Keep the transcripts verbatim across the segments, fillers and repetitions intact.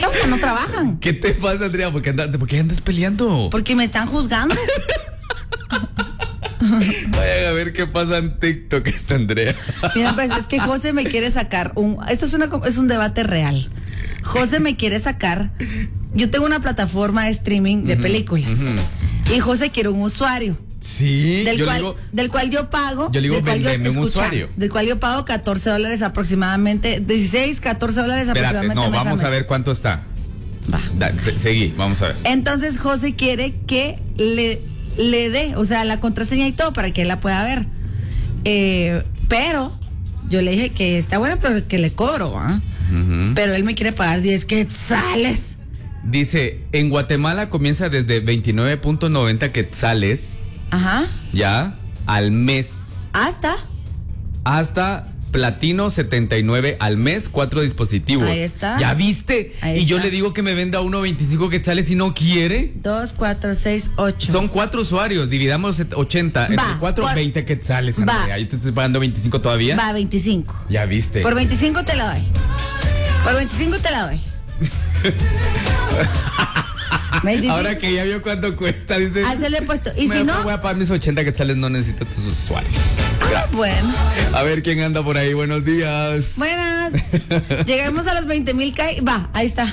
pasa? No trabajan. ¿Qué te pasa, Andrea? ¿Por qué andas, por qué andas peleando? Porque me están juzgando. Vayan a ver qué pasa en TikTok esta Andrea. Mira, pues es que José me quiere sacar un... Esto es, una, es un debate real. José me quiere sacar... Yo tengo una plataforma de streaming de uh-huh, películas. Uh-huh. Y José quiere un usuario. Sí, del yo cual, digo, del cual yo pago. Yo le digo, vendeme un usuario. Del cual yo pago catorce dólares aproximadamente. dieciséis, catorce dólares Espérate, aproximadamente. no, vamos a, a ver cuánto está. Va. Da, se, seguí, vamos a ver. Entonces José quiere que le, le dé, o sea, la contraseña y todo para que él la pueda ver. Eh, pero yo le dije que está bueno, pero que le cobro, ¿ah? Uh-huh. Pero él me quiere pagar diez quetzales. Dice, en Guatemala comienza desde veintinueve punto noventa quetzales. Ajá. Ya, al mes. Hasta. Hasta platino setenta y nueve al mes, cuatro dispositivos. Ahí está. ¿Ya viste? Ahí y yo está. le digo que me venda uno veinticinco quetzales y no quiere. Dos, cuatro, seis, ocho. Son cuatro usuarios, dividamos ochenta. Va, entre cuatro, por... veinte quetzales, Andrea. Va. Yo te estoy pagando veinticinco todavía. Va, veinticinco. Ya viste. Por veinticinco te la doy. Por veinticinco te la doy. Ahora que ya vio cuánto cuesta, dice. Ah, se le he puesto. Y me si no. Voy a pagar mis ochenta quetzales, no necesito tus usuarios. Gracias. Bueno. A ver quién anda por ahí. Buenos días. Buenas. Lleguemos a los veinte mil. Va, ahí está.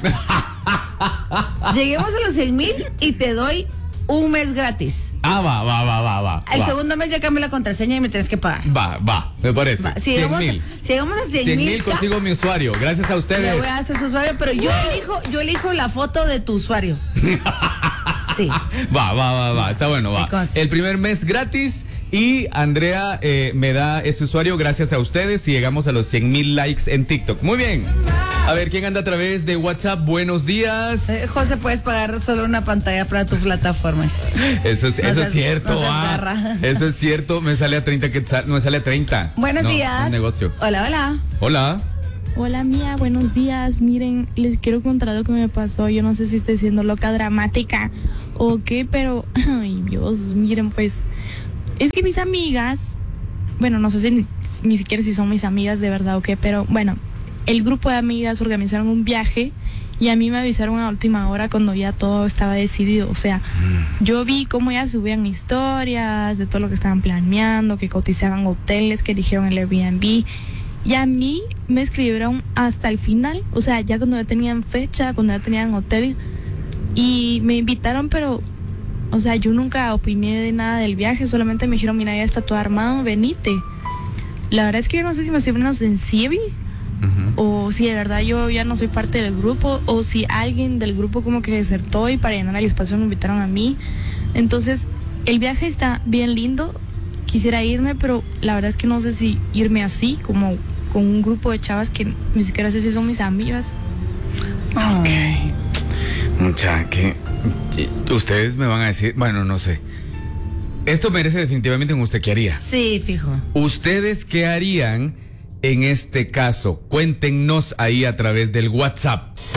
Lleguemos a los cien mil y te doy un mes gratis. Ah, va, va, va, va, va. El va. segundo mes ya cambio la contraseña y me tienes que pagar. Va, va, me parece. Va. Si llegamos, cien mil. Si llegamos a cien mil consigo mi usuario. Gracias a ustedes. Le voy a hacer su usuario, pero yo elijo, yo elijo la foto de tu usuario. Sí. Va, va, va, va. Está bueno, va. El primer mes gratis. Y Andrea eh, me da ese usuario gracias a ustedes y llegamos a los cien mil likes en TikTok. Muy bien. A ver, ¿quién anda a través de WhatsApp? Buenos días. Eh, José, puedes pagar solo una pantalla para tu plataforma. Eso es, no eso seas, es cierto. No ah, eso es cierto. Me sale a treinta que no me sale a treinta. Buenos no, días. Un negocio. Hola, hola. Hola. Hola mía, buenos días. Miren, les quiero contar lo que me pasó. Yo no sé si estoy siendo loca, dramática o qué, pero ay Dios, miren pues. Es que mis amigas, bueno, no sé si ni, ni siquiera si son mis amigas de verdad o qué, pero bueno, el grupo de amigas organizaron un viaje y a mí me avisaron a última hora cuando ya todo estaba decidido. O sea, mm. yo vi cómo ya subían historias de todo lo que estaban planeando, que cotizaban hoteles, que eligieron el Airbnb. Y a mí me escribieron hasta el final, o sea, ya cuando ya tenían fecha, cuando ya tenían hotel, y me invitaron, pero... O sea, yo nunca opiné de nada del viaje, solamente me dijeron, mira, ya está todo armado, venite. La verdad es que yo no sé si me estoy poniendo sensible uh-huh. o si de verdad yo ya no soy parte del grupo, o si alguien del grupo como que desertó y para llenar el espacio me invitaron a mí. Entonces, el viaje está bien lindo, quisiera irme, pero la verdad es que no sé si irme así, como con un grupo de chavas que ni siquiera sé si son mis amigas. Ok. Mucha, que ustedes me van a decir, bueno, no sé. Esto merece definitivamente un usted qué haría. Sí, fijo. ¿Ustedes qué harían en este caso? Cuéntenos ahí a través del WhatsApp.